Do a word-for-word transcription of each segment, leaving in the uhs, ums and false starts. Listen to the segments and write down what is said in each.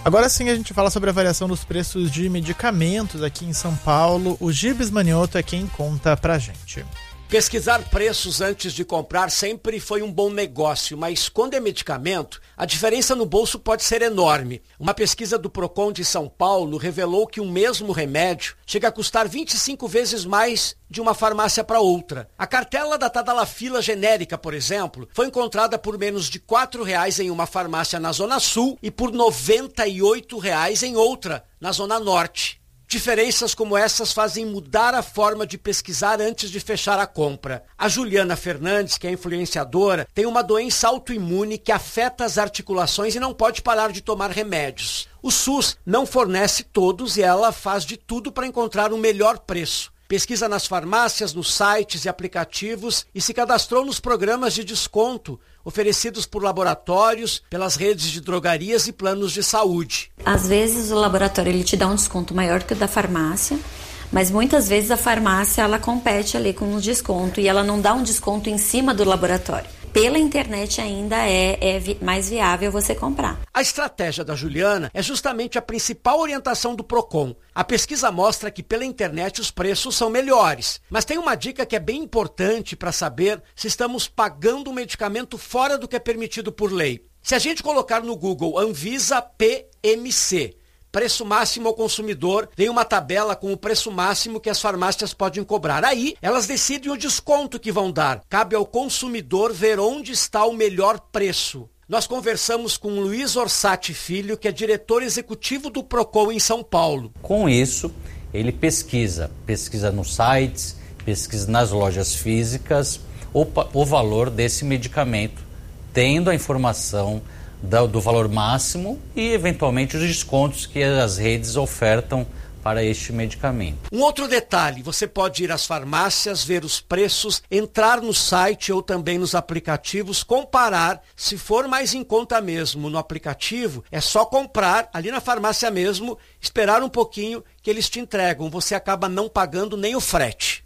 Agora sim a gente fala sobre a variação dos preços de medicamentos aqui em São Paulo. O Gibes Manioto é quem conta pra gente. Pesquisar preços antes de comprar sempre foi um bom negócio, mas quando é medicamento, a diferença no bolso pode ser enorme. Uma pesquisa do Procon de São Paulo revelou que um mesmo remédio chega a custar vinte e cinco vezes mais de uma farmácia para outra. A cartela da Tadalafila genérica, por exemplo, foi encontrada por menos de quatro reais em uma farmácia na Zona Sul e por noventa e oito reais em outra, na Zona Norte. Diferenças como essas fazem mudar a forma de pesquisar antes de fechar a compra. A Juliana Fernandes, que é influenciadora, tem uma doença autoimune que afeta as articulações e não pode parar de tomar remédios. O SUS não fornece todos e ela faz de tudo para encontrar o melhor preço. Pesquisa nas farmácias, nos sites e aplicativos e se cadastrou nos programas de desconto oferecidos por laboratórios, pelas redes de drogarias e planos de saúde. Às vezes o laboratório ele te dá um desconto maior que o da farmácia, mas muitas vezes a farmácia ela compete ali com um desconto e ela não dá um desconto em cima do laboratório. Pela internet ainda é, é vi- mais viável você comprar. A estratégia da Juliana é justamente a principal orientação do Procon. A pesquisa mostra que pela internet os preços são melhores, mas tem uma dica que é bem importante para saber se estamos pagando um medicamento fora do que é permitido por lei. Se a gente colocar no Google Anvisa P M C, preço máximo ao consumidor, vem uma tabela com o preço máximo que as farmácias podem cobrar. Aí, elas decidem o desconto que vão dar. Cabe ao consumidor ver onde está o melhor preço. Nós conversamos com Luiz Orsatti Filho, que é diretor executivo do Procon em São Paulo. Com isso, ele pesquisa, pesquisa nos sites, pesquisa nas lojas físicas, o, o valor desse medicamento, tendo a informação do valor máximo e, eventualmente, os descontos que as redes ofertam para este medicamento. Um outro detalhe, você pode ir às farmácias, ver os preços, entrar no site ou também nos aplicativos, comparar. Se for mais em conta mesmo no aplicativo, é só comprar ali na farmácia mesmo, esperar um pouquinho que eles te entregam. Você acaba não pagando nem o frete.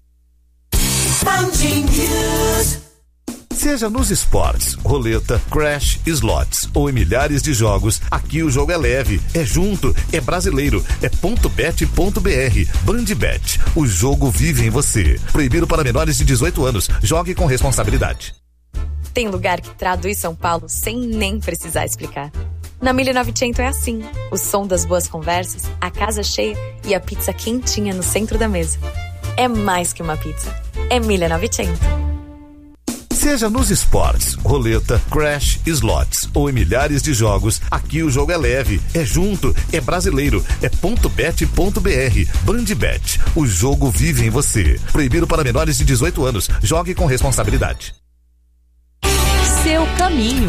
Seja nos esportes, roleta, crash, slots ou em milhares de jogos, aqui o jogo é leve, é junto, é brasileiro, é ponto bet ponto br. Bandbet, o jogo vive em você. Proibido para menores de dezoito anos. Jogue com responsabilidade. Tem lugar que traduz São Paulo sem nem precisar explicar. Na mil e novecentos é assim. O som das boas conversas, a casa cheia e a pizza quentinha no centro da mesa. É mais que uma pizza. É mil e novecentos. Seja nos esportes, roleta, crash, slots ou em milhares de jogos, aqui o jogo é leve, é junto, é brasileiro, é ponto bet ponto br. Bandbet, o jogo vive em você. Proibido para menores de dezoito anos. Jogue com responsabilidade. Seu caminho.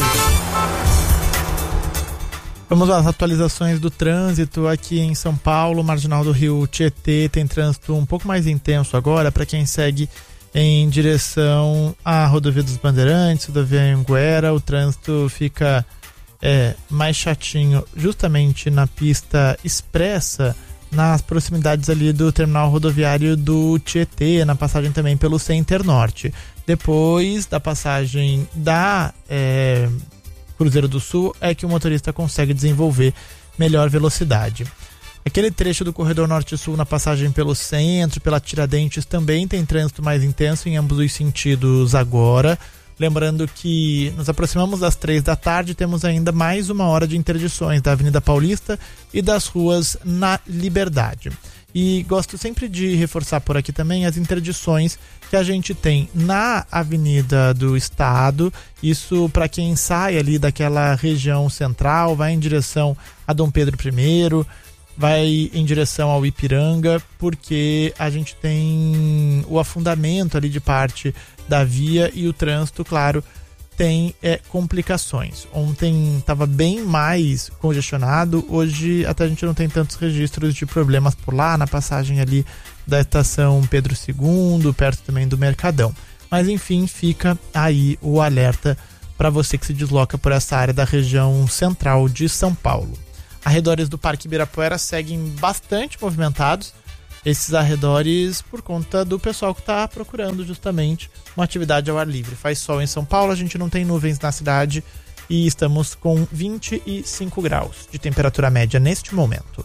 Vamos às atualizações do trânsito aqui em São Paulo. Marginal do Rio Tietê tem trânsito um pouco mais intenso agora para quem segue em direção à rodovia dos Bandeirantes, rodovia Anhanguera. O trânsito fica é, mais chatinho justamente na pista expressa, nas proximidades ali do terminal rodoviário do Tietê, na passagem também pelo Center Norte. Depois da passagem da é, Cruzeiro do Sul é que o motorista consegue desenvolver melhor velocidade. Aquele trecho do corredor norte-sul na passagem pelo centro, pela Tiradentes, também tem trânsito mais intenso em ambos os sentidos agora. Lembrando que nos aproximamos das três da tarde, temos ainda mais uma hora de interdições da Avenida Paulista e das ruas na Liberdade. E gosto sempre de reforçar por aqui também as interdições que a gente tem na Avenida do Estado. Isso para quem sai ali daquela região central, vai em direção a Dom Pedro I, vai em direção ao Ipiranga, porque a gente tem o afundamento ali de parte da via e o trânsito, claro, tem é, complicações. Ontem estava bem mais congestionado, hoje até a gente não tem tantos registros de problemas por lá, na passagem ali da estação Pedro segundo, perto também do Mercadão. Mas enfim, fica aí o alerta para você que se desloca por essa área da região central de São Paulo. Arredores do Parque Ibirapuera seguem bastante movimentados, esses arredores por conta do pessoal que está procurando justamente uma atividade ao ar livre. Faz sol em São Paulo, a gente não tem nuvens na cidade e estamos com vinte e cinco graus de temperatura média neste momento.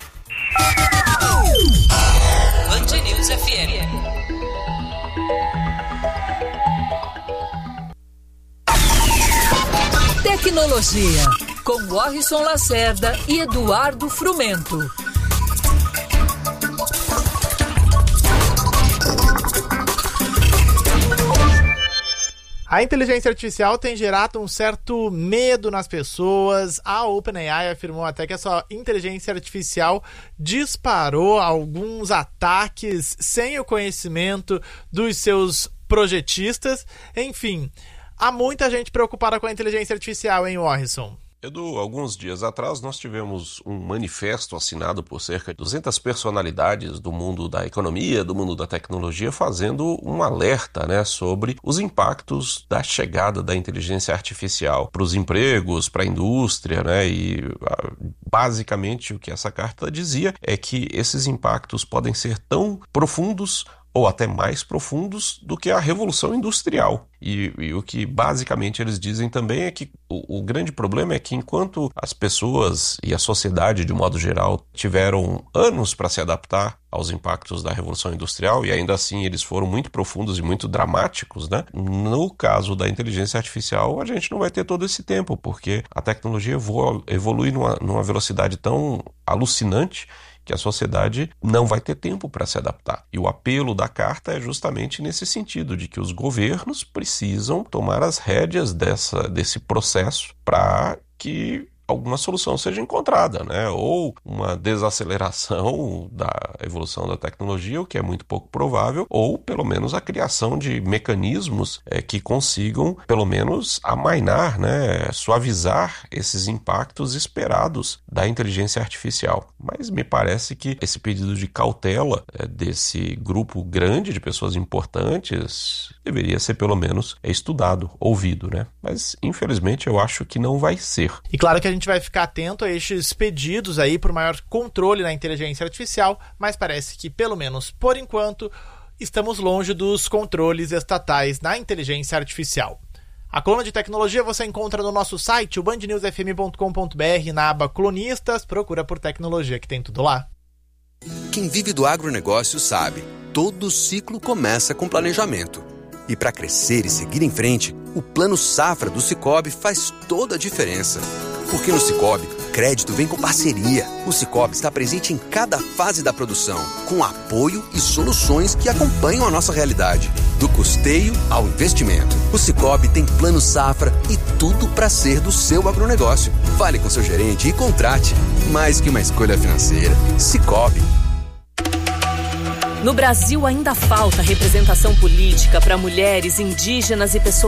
Band News F M. Tecnologia, com Warrison Lacerda e Eduardo Frumento. A inteligência artificial tem gerado um certo medo nas pessoas. A OpenAI afirmou até que essa inteligência artificial disparou alguns ataques sem o conhecimento dos seus projetistas. Enfim, há muita gente preocupada com a inteligência artificial, hein, Warrison? Edu, alguns dias atrás nós tivemos um manifesto assinado por cerca de duzentas personalidades do mundo da economia, do mundo da tecnologia, fazendo um alerta, né, sobre os impactos da chegada da inteligência artificial para os empregos, para a indústria, né, e basicamente o que essa carta dizia é que esses impactos podem ser tão profundos ou até mais profundos do que a Revolução Industrial. E, e o que basicamente eles dizem também é que o, o grande problema é que enquanto as pessoas e a sociedade de modo geral tiveram anos para se adaptar aos impactos da Revolução Industrial, e ainda assim eles foram muito profundos e muito dramáticos, né? No caso da inteligência artificial, a gente não vai ter todo esse tempo, porque a tecnologia evolu- evolui numa, numa velocidade tão alucinante que a sociedade não vai ter tempo para se adaptar. E o apelo da carta é justamente nesse sentido, de que os governos precisam tomar as rédeas dessa, desse processo para que alguma solução seja encontrada, né? Ou uma desaceleração da evolução da tecnologia, o que é muito pouco provável, ou pelo menos a criação de mecanismos é, que consigam pelo menos amainar, né, suavizar esses impactos esperados da inteligência artificial. Mas me parece que esse pedido de cautela é, desse grupo grande de pessoas importantes deveria ser pelo menos estudado, ouvido, né? Mas infelizmente eu acho que não vai ser. E claro que a gente A gente vai ficar atento a estes pedidos aí por maior controle na inteligência artificial, mas parece que, pelo menos por enquanto, estamos longe dos controles estatais na inteligência artificial. A coluna de tecnologia você encontra no nosso site, o band news f m ponto com ponto b r, na aba Colunistas, procura por tecnologia que tem tudo lá. Quem vive do agronegócio sabe, todo ciclo começa com planejamento. E para crescer e seguir em frente, o Plano Safra do Sicoob faz toda a diferença. Porque no Sicoob, crédito vem com parceria. O Sicoob está presente em cada fase da produção, com apoio e soluções que acompanham a nossa realidade. Do custeio ao investimento. O Sicoob tem Plano Safra e tudo para ser do seu agronegócio. Fale com seu gerente e contrate. Mais que uma escolha financeira. Sicoob. No Brasil ainda falta representação política para mulheres, indígenas e pessoas